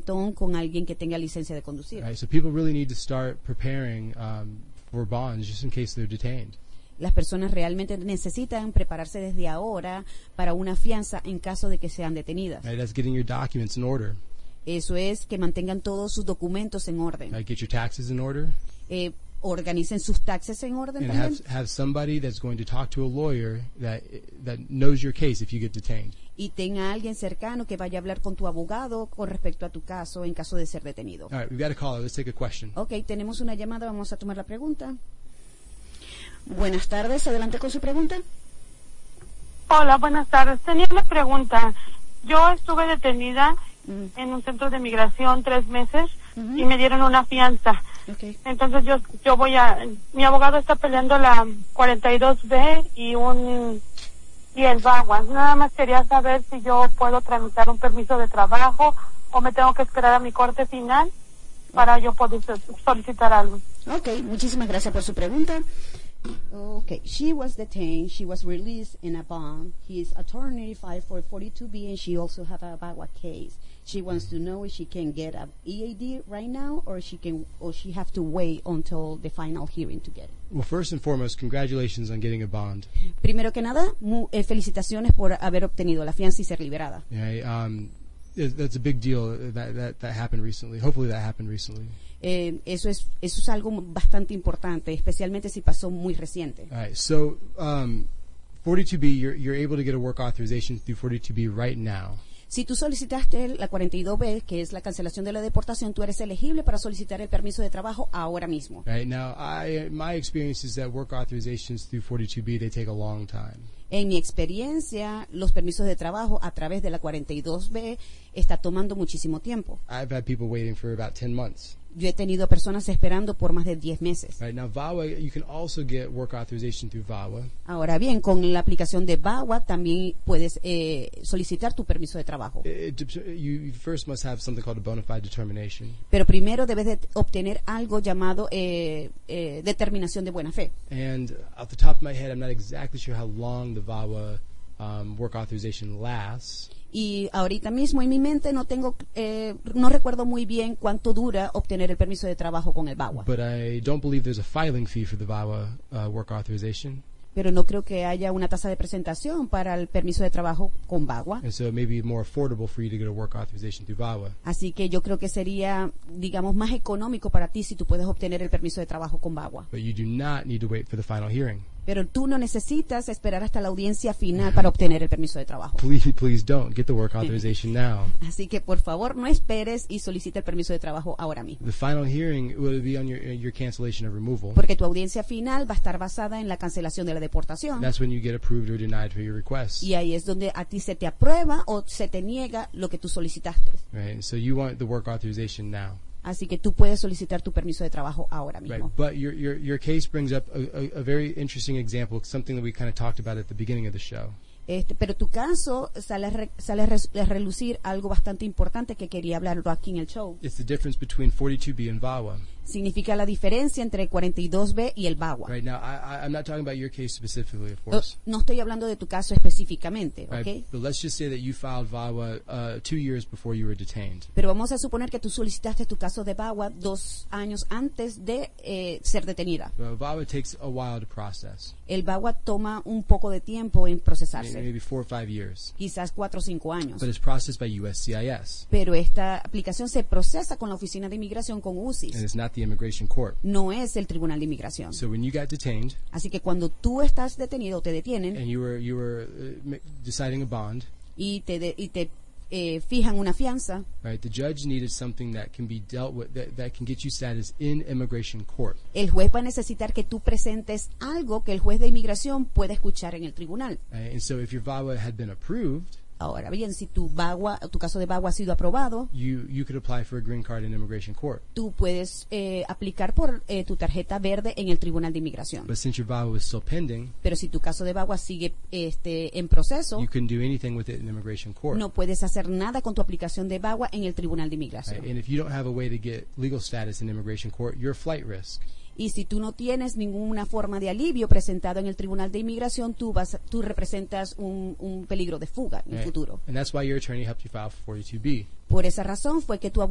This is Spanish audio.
con alguien que tenga licencia de conducir. Right, so people really need to start preparing for bonds just in case they're detained. Las personas realmente necesitan prepararse desde ahora para una fianza en caso de que sean detenidas. Right, that's getting your documents in order. Eso es que mantengan todos sus documentos en orden. Right, get your taxes in order. Organicen sus taxes en orden And también. have somebody that's going to talk to a lawyer that knows your case if you get detained. Y tenga a alguien cercano que vaya a hablar con tu abogado con respecto a tu caso en caso de ser detenido. All right, we've got a caller. Let's take a question. Ok, tenemos una llamada, vamos a tomar la pregunta. Buenas tardes, adelante con su pregunta. Hola, buenas tardes. Tenía una pregunta. Yo estuve detenida en un centro de migración 3 meses y me dieron una fianza. Okay. Entonces yo mi abogado está peleando la 42B y el VAWA. Nada más quería saber si yo puedo tramitar un permiso de trabajo o me tengo que esperar a mi corte final para yo poder solicitar algo. Ok, muchísimas gracias por su pregunta. Okay, she was detained. She was released in a bond. His attorney filed for 42B, and she also have a VAWA case. She wants to know if she can get a EAD right now, or she have to wait until the final hearing to get it. Well, first and foremost, congratulations on getting a bond. Primero que nada, felicitaciones por haber obtenido la fianza y ser liberada. Yeah, that's a big deal that happened recently. Hopefully that happened recently. Eso es algo bastante importante, especialmente si pasó muy reciente. All right, so 42B, you're able to get a work authorization through 42B right now. Si tú solicitaste la 42B, que es la cancelación de la deportación, tú eres elegible para solicitar el permiso de trabajo ahora mismo. Right now, my experience is that work authorizations through 42B, they take a long time. En mi experiencia, los permisos de trabajo a través de la 42B está tomando muchísimo tiempo. I've had people waiting for about 10 months. Yo he tenido personas esperando por más de 10 meses. Right now, VAWA, you can also get work authorization through VAWA. Ahora bien, con la aplicación de VAWA también puedes solicitar tu permiso de trabajo. You first must have something called a bona fide determination. Pero primero debes de obtener algo llamado determinación de buena fe. And off the top of my head, I'm not exactly sure how long the VAWA work authorization lasts. Y ahorita mismo en mi mente no recuerdo muy bien cuánto dura obtener el permiso de trabajo con el VAWA. But I don't believe there's a filing fee for the VAWA work authorization. Pero no creo que haya una tasa de presentación para el permiso de trabajo con VAWA. And so it may be more affordable for you to get a work authorization through VAWA. Así que yo creo que sería, digamos, más económico para ti si tú puedes obtener el permiso de trabajo con VAWA. But you do not need to wait for the final hearing. Pero tú no necesitas esperar hasta la audiencia final para obtener el permiso de trabajo. Please don't. Get the work authorization now. Así que por favor no esperes y solicita el permiso de trabajo ahora mismo. The final hearing will be on your cancellation of removal. Porque tu audiencia final va a estar basada en la cancelación de la deportación. That's when you get approved or denied for your request. Y ahí es donde a ti se te aprueba o se te niega lo que tú solicitaste. Right. So you want the work authorization now. Así que tú puedes solicitar tu permiso de trabajo ahora mismo. Right, but your case brings up a very interesting example, something that we kind of talked about at the beginning of the show. Pero tu caso sale a relucir algo bastante importante que quería hablarlo aquí en el show. It's the difference between 42B and VAWA. Significa la diferencia entre 42B y el VAWA. Right now, I'm not talking about your case specifically, of course. No estoy hablando de tu caso específicamente, ¿ok? Right, but let's just say that you filed VAWA 2 years before you were detained. Pero vamos a suponer que tú solicitaste tu caso de VAWA 2 años antes de ser detenida. VAWA takes a while to process. El VAWA toma un poco de tiempo en procesarse. Maybe 4 or 5 years. Quizás 4 o 5 años. But it's processed by USCIS. Pero esta aplicación se procesa con la Oficina de Inmigración con UCIS. And it's not the immigration court. No es el Tribunal de Inmigración. So when you got detained, así que cuando tú estás detenido o te detienen, and you were deciding a bond, y te fijan una fianza, right? The judge needed something that can be dealt with, that can get you status in immigration court. El juez va a necesitar que tú presentes algo que el juez de inmigración pueda escuchar en el tribunal. And so if your VAWA had been approved, ahora bien, si tu caso de VAWA ha sido aprobado, you could apply for a green card in immigration court. Tú puedes aplicar por tu tarjeta verde en el Tribunal de Inmigración. But since your VAWA was still pending, pero si tu caso de VAWA sigue en proceso, you couldn't do anything with it in immigration court. No puedes hacer nada con tu aplicación de VAWA en el Tribunal de Inmigración. And if you don't have a way to get legal status in immigration court, you're a flight risk. Y si tú no tienes ninguna forma de alivio presentado en el Tribunal de Inmigración, tú representas un peligro de fuga en el futuro. And that's why your attorney helped you file for 42B. Por esa razón fue que tu